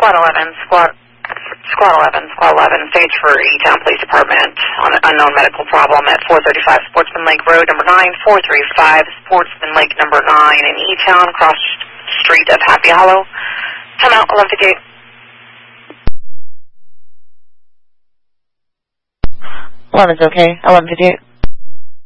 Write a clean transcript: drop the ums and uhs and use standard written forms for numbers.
Squad 11, stage for E-Town Police Department on an unknown medical problem at 435 Sportsman Lake Road, number 9, 435 Sportsman Lake, number 9 in E-Town, cross street of Happy Hollow. Come out, 1158. 11's okay, 1158.